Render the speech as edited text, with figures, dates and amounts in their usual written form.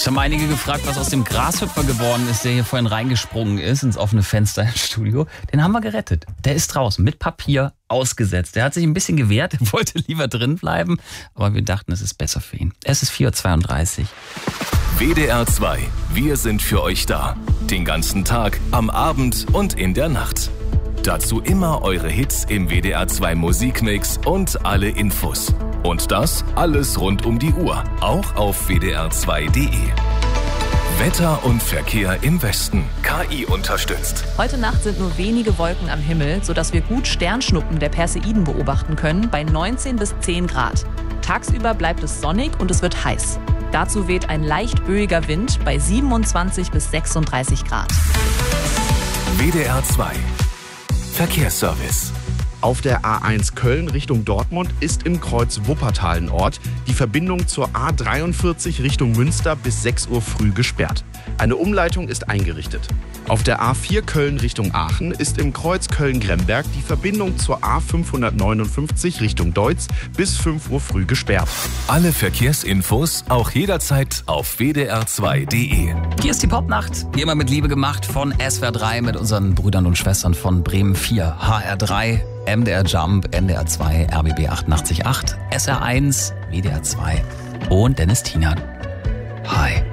Es haben einige gefragt, was aus dem Grashüpfer geworden ist, der hier vorhin reingesprungen ist ins offene Fenster im Studio. Den haben wir gerettet. Der ist draußen mit Papier ausgesetzt. Der hat sich ein bisschen gewehrt, er wollte lieber drin bleiben. Aber wir dachten, es ist besser für ihn. Es ist 4.32 Uhr. WDR 2. Wir sind für euch da. Den ganzen Tag, am Abend und in der Nacht. Dazu immer eure Hits im WDR 2 Musikmix und alle Infos. Und das alles rund um die Uhr, auch auf wdr2.de. Wetter und Verkehr im Westen. KI unterstützt. Heute Nacht sind nur wenige Wolken am Himmel, sodass wir gut Sternschnuppen der Perseiden beobachten können, bei 19 bis 10 Grad. Tagsüber bleibt es sonnig und es wird heiß. Dazu weht ein leicht böiger Wind bei 27 bis 36 Grad. WDR 2. Verkehrsservice. Auf der A1 Köln Richtung Dortmund ist im Kreuz Wuppertal ein Ort. Die Verbindung zur A43 Richtung Münster bis 6 Uhr früh gesperrt. Eine Umleitung ist eingerichtet. Auf der A4 Köln Richtung Aachen ist im Kreuz Köln-Gremberg die Verbindung zur A559 Richtung Deutz bis 5 Uhr früh gesperrt. Alle Verkehrsinfos auch jederzeit auf wdr2.de. Hier ist die Popnacht, wie immer mit Liebe gemacht von SWR 3 mit unseren Brüdern und Schwestern von Bremen 4, HR 3, MDR Jump, NDR 2, RBB 88.8, SR 1, WDR 2 und Dennis Tinan. Hi.